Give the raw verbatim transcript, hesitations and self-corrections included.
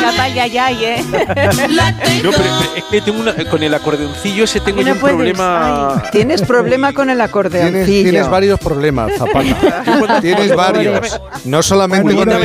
Zapata, ya, ya, ¿eh? No, pero es que tengo una, con el acordeoncillo ese tengo yo no un puedes. problema. Ay. Tienes problema con el acordeoncillo. Tienes, tienes varios problemas, Zapata. Tienes varios. No solamente con el